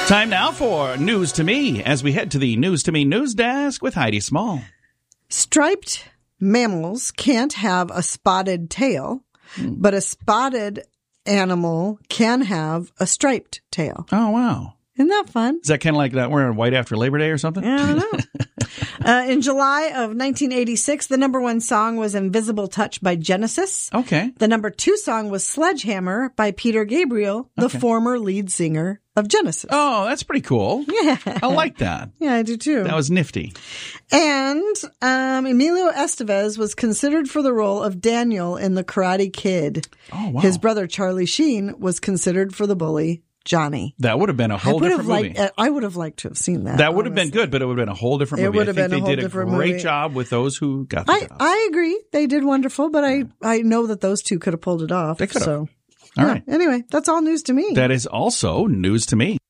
Time now for News to Me as we head to the News to Me news desk with Heidi Small. Striped mammals can't have a spotted tail, but a spotted animal can have a striped tail. Oh, wow. Isn't that fun? Is that kind of like that wearing white after Labor Day or something? I don't know. In July of 1986, the number one song was Invisible Touch by Genesis. Okay. The number two song was Sledgehammer by Peter Gabriel, the former lead singer of Genesis. Oh, that's pretty cool. Yeah. I like that. Yeah, I do too. That was nifty. And Emilio Estevez was considered for the role of Daniel in The Karate Kid. Oh, wow. His brother Charlie Sheen was considered for the bully Johnny. That would have been a whole different movie. I would have liked to have seen that. That would have been good, but it would have been a whole different movie. It would have been a whole different movie. They did a great job with those who got the job. I agree. They did wonderful, but I know that those two could have pulled it off. They could have. So, all right. Anyway, that's all news to me. That is also news to me.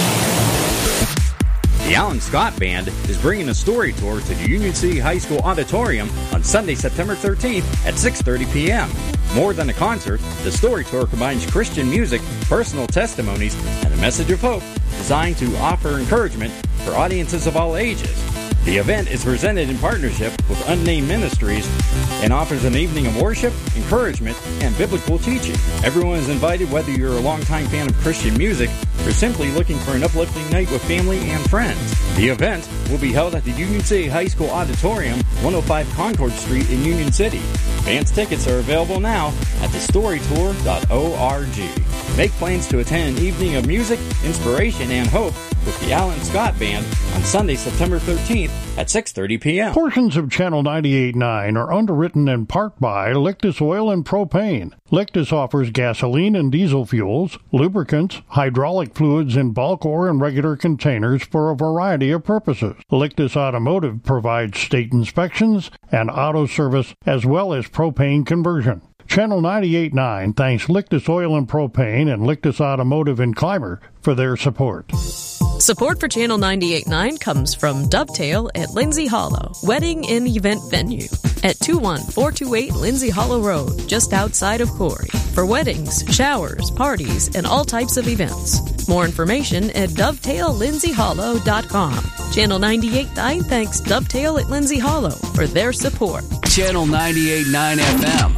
The Alan Scott Band is bringing a story tour to the Union City High School Auditorium on Sunday, September 13th at 6:30 p.m. More than a concert, the story tour combines Christian music, personal testimonies, and a message of hope designed to offer encouragement for audiences of all ages. The event is presented in partnership with Unnamed Ministries and offers an evening of worship, encouragement, and biblical teaching. Everyone is invited, whether you're a longtime fan of Christian music or simply looking for an uplifting night with family and friends. The event will be held at the Union City High School Auditorium, 105 Concord Street in Union City. Advance tickets are available now at thestorytour.org. Make plans to attend an evening of music, inspiration, and hope with the Alan Scott Band on Sunday, September 13th at 6:30 p.m. Portions of Channel 98.9 are underwritten in part by Lictus Oil and Propane. Lictus offers gasoline and diesel fuels, lubricants, hydraulic fluids in bulk or in regular containers for a variety of purposes. Lictus Automotive provides state inspections and auto service as well as propane conversion. Channel 98.9 thanks Lictus Oil and Propane and Lictus Automotive in Clymer for their support. Support for Channel 98.9 comes from Dovetail at Lindsay Hollow, wedding and event venue at 21428 Lindsay Hollow Road, just outside of Corey, for weddings, showers, parties, and all types of events. More information at dovetaillindsayhollow.com. Channel 98.9 thanks Dovetail at Lindsay Hollow for their support. Channel 98.9 FM.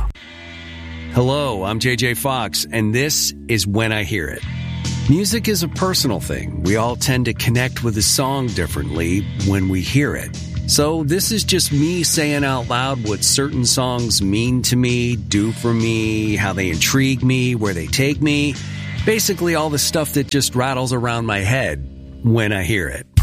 Hello, I'm JJ Fox, and this is When I Hear It. Music is a personal thing. We all tend to connect with a song differently when we hear it. So this is just me saying out loud what certain songs mean to me, do for me, how they intrigue me, where they take me. Basically all the stuff that just rattles around my head when I hear it.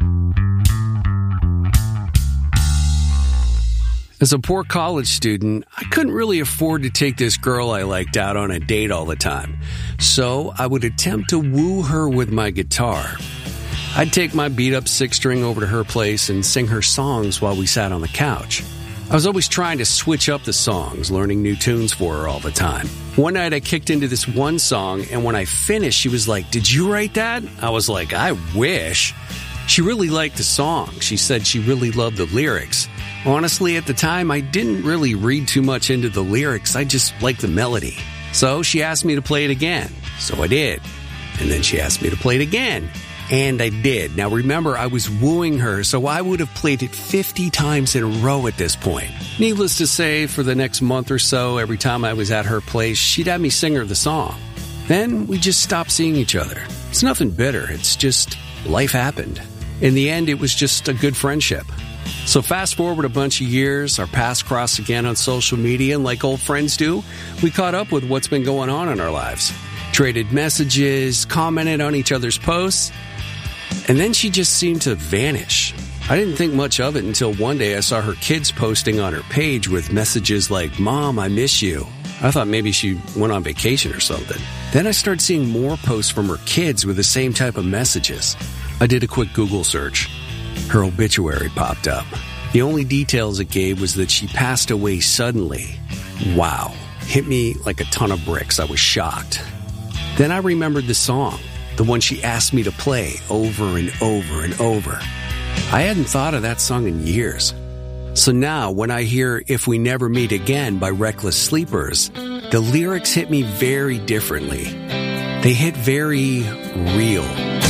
As a poor college student, I couldn't really afford to take this girl I liked out on a date all the time. So I would attempt to woo her with my guitar. I'd take my beat-up six-string over to her place and sing her songs while we sat on the couch. I was always trying to switch up the songs, learning new tunes for her all the time. One night I kicked into this one song, and when I finished, she was like, "Did you write that?" I was like, "I wish." She really liked the song. She said she really loved the lyrics. Honestly, at the time, I didn't really read too much into the lyrics. I just liked the melody. So she asked me to play it again. So I did. And then she asked me to play it again. And I did. Now remember, I was wooing her, so I would have played it 50 times in a row at this point. Needless to say, for the next month or so, every time I was at her place, she'd have me sing her the song. Then we just stopped seeing each other. It's nothing bitter. It's just life happened. In the end, it was just a good friendship. So fast forward a bunch of years, our paths crossed again on social media, and like old friends do, we caught up with what's been going on in our lives. Traded messages, commented on each other's posts, and then she just seemed to vanish. I didn't think much of it until one day I saw her kids posting on her page with messages like, "Mom, I miss you." I thought maybe she went on vacation or something. Then I started seeing more posts from her kids with the same type of messages. I did a quick Google search. Her obituary popped up. The only details it gave was that she passed away suddenly. Wow. Hit me like a ton of bricks. I was shocked. Then I remembered the song, the one she asked me to play over and over and over. I hadn't thought of that song in years. So now, when I hear If We Never Meet Again by Reckless Sleepers, the lyrics hit me very differently. They hit very real.